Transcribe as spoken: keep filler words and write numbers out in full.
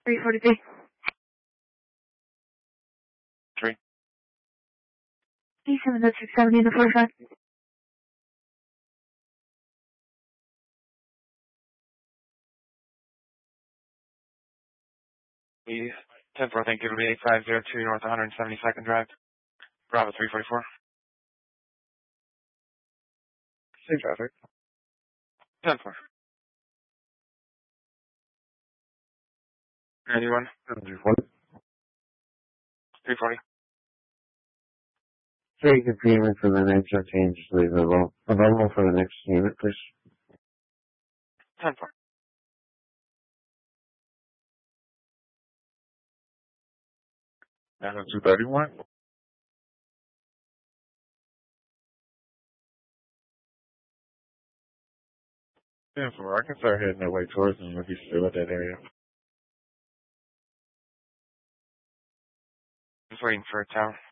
three forty-three. Three. D seven oh six seventy to forty-five. E ten four, thank you. It'll be eight five zero two North one hundred seventy-second Drive. Bravo three forty-four. Same traffic. ten four. Anyone? three forty. three forty. Take a payment for the next change, please. Available for the next unit, please. ten four. nine oh two thirty-one. ten four, I can start heading that way towards them if he's still at that area. Just waiting for a tower.